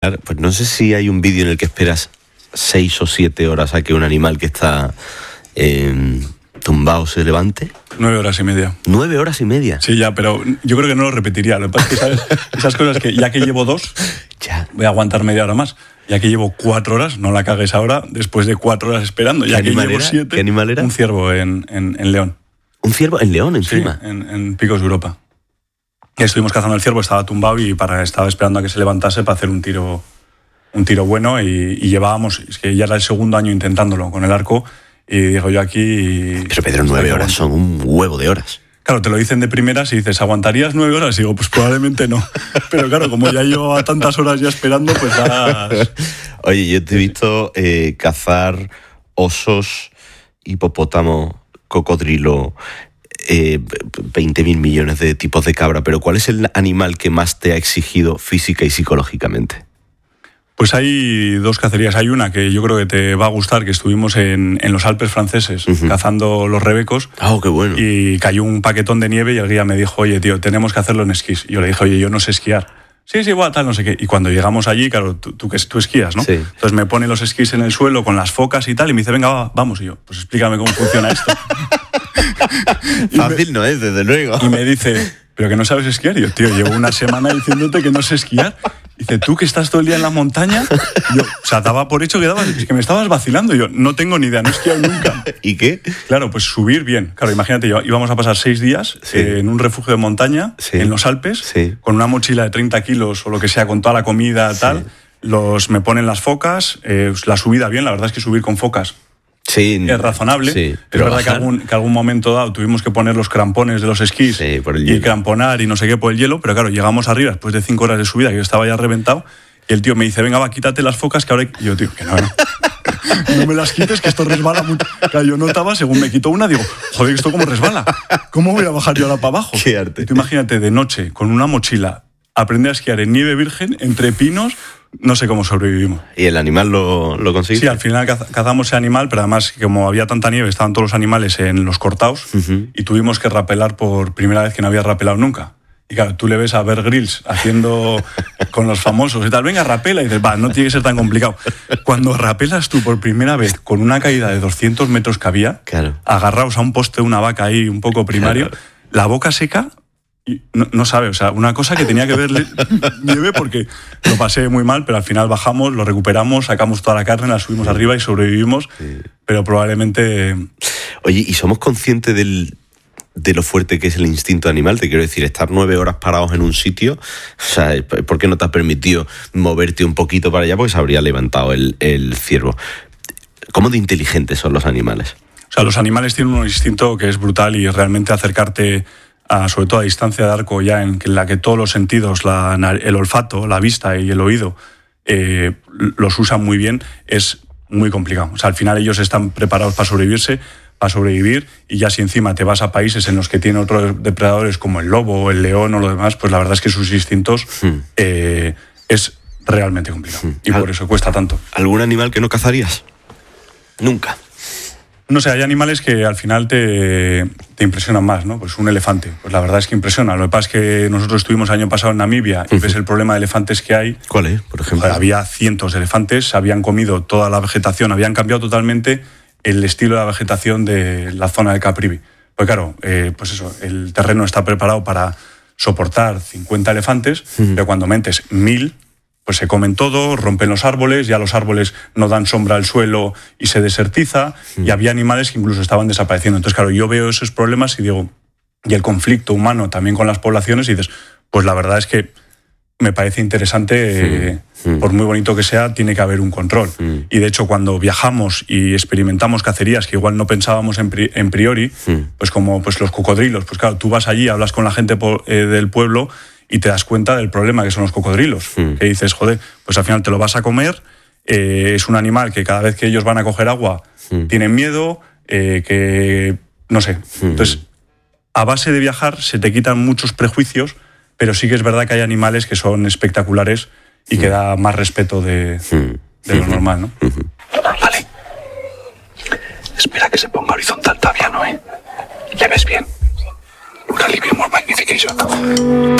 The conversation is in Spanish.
Pues no sé si hay un vídeo en el que esperas 6 o 7 horas a que un animal que está tumbado se levante. 9 horas y media. 9 horas y media. Sí, ya, pero yo creo que no lo repetiría. Lo que pasa es que, ¿sabes? Esas cosas que ya que llevo 2, ya voy a aguantar media hora más. Ya que llevo 4 horas, no la cagues ahora, después de 4 horas esperando. Ya que llevo 7. ¿Qué animal era? Un ciervo en León. ¿Un ciervo en León encima? Sí, en Picos de Europa. Y estuvimos cazando el ciervo, estaba tumbado y estaba esperando a que se levantase para hacer un tiro bueno y llevábamos, es que ya era el segundo año intentándolo con el arco y digo yo aquí... Pero Pedro, 9 horas son un huevo de horas. Claro, te lo dicen de primeras y dices, ¿aguantarías 9 horas? Y digo, pues probablemente no. Pero claro, como ya llevo tantas horas ya esperando, pues vas... Oye, yo te he visto cazar osos, hipopótamo, cocodrilo, 20.000 millones de tipos de cabra, pero ¿cuál es el animal que más te ha exigido física y psicológicamente? Pues hay 2 cacerías. Hay una que yo creo que te va a gustar, que estuvimos en los Alpes franceses cazando los rebecos. ¡Oh, qué bueno! Y cayó un paquetón de nieve y el guía me dijo, oye, tío, tenemos que hacerlo en esquís. Y yo le dije, oye, yo no sé esquiar. Sí, igual, tal, no sé qué. Y cuando llegamos allí, claro, tú esquías, ¿no? Sí. Entonces me pone los esquís en el suelo con las focas y tal, y me dice, venga, vamos. Y yo, pues explícame cómo funciona esto. Fácil no es, desde luego. Y me dice, ¿pero que no sabes esquiar? Y yo, tío, llevo una semana diciéndote que no sé esquiar. Dice, ¿tú que estás todo el día en la montaña? Y yo, o sea, daba por hecho que me estabas vacilando. Y yo, no tengo ni idea, no he esquiado nunca. ¿Y qué? Claro, pues subir bien. Claro, imagínate, íbamos a pasar 6 días en un refugio de montaña, en los Alpes, con una mochila de 30 kilos o lo que sea, con toda la comida, tal. Me ponen las focas, la subida bien, la verdad es que subir con focas es razonable, pero es verdad que algún momento dado tuvimos que poner los crampones de los esquís y cramponar y no sé qué por el hielo, pero claro, llegamos arriba después de 5 horas de subida, que yo estaba ya reventado, y el tío me dice, venga, va, quítate las focas, que ahora... Y yo, tío, que no me las quites, que esto resbala mucho. Claro, yo notaba, según me quitó una, digo, joder, ¿esto cómo resbala? ¿Cómo voy a bajar yo ahora para abajo? Qué arte. Y tú imagínate, de noche, con una mochila, aprender a esquiar en nieve virgen, entre pinos... No sé cómo sobrevivimos. ¿Y el animal lo conseguiste? Sí, al final cazamos ese animal, pero además, como había tanta nieve, estaban todos los animales en los cortados y tuvimos que rapelar por primera vez que no había rapelado nunca. Y claro, tú le ves a Bear Grylls haciendo con los famosos y tal, venga, rapela, y dices, va, no tiene que ser tan complicado. Cuando rapelas tú por primera vez con una caída de 200 metros que había, agarrados a un poste de una vaca ahí un poco primario, la boca seca... Y no sabe, o sea, una cosa que tenía que verle nieve porque lo pasé muy mal, pero al final bajamos, lo recuperamos, sacamos toda la carne, la subimos arriba y sobrevivimos, pero probablemente... Oye, ¿y somos conscientes de lo fuerte que es el instinto animal? Te quiero decir, estar 9 horas parados en un sitio, o sea, ¿por qué no te has permitido moverte un poquito para allá? Porque se habría levantado el ciervo. ¿Cómo de inteligentes son los animales? O sea, los animales tienen un instinto que es brutal y realmente acercarte... sobre todo a distancia de arco, ya en la que todos los sentidos, el olfato, la vista y el oído los usan muy bien, es muy complicado. O sea, al final ellos están preparados para sobrevivir, y ya si encima te vas a países en los que tienen otros depredadores como el lobo, el león o lo demás, pues la verdad es que sus instintos es realmente complicado. Y por eso cuesta tanto. ¿Algún animal que no cazarías? Nunca. No sé, hay animales que al final te impresionan más, ¿no? Pues un elefante, pues la verdad es que impresiona. Lo que pasa es que nosotros estuvimos el año pasado en Namibia y ves el problema de elefantes que hay. ¿Cuál es, por ejemplo? Había cientos de elefantes, habían comido toda la vegetación, habían cambiado totalmente el estilo de la vegetación de la zona de Caprivi. Pues claro, pues eso, el terreno está preparado para soportar 50 elefantes, pero cuando metes 1000... pues se comen todo, rompen los árboles, ya los árboles no dan sombra al suelo y se desertiza, y había animales que incluso estaban desapareciendo. Entonces, claro, yo veo esos problemas y digo, y el conflicto humano también con las poblaciones, y dices, pues la verdad es que me parece interesante, por muy bonito que sea, tiene que haber un control. Y de hecho, cuando viajamos y experimentamos cacerías que igual no pensábamos en priori, pues como pues los cocodrilos, pues claro, tú vas allí, hablas con la gente del pueblo, y te das cuenta del problema que son los cocodrilos. Que dices, joder, pues al final te lo vas a comer, es un animal que cada vez que ellos van a coger agua tienen miedo, que no sé. Entonces, a base de viajar se te quitan muchos prejuicios, pero sí que es verdad que hay animales que son espectaculares y que da más respeto de lo normal, ¿no? Vale. Espera que se ponga horizontal todavía, ¿no? ¿Le ves bien? Un alivio more magnification.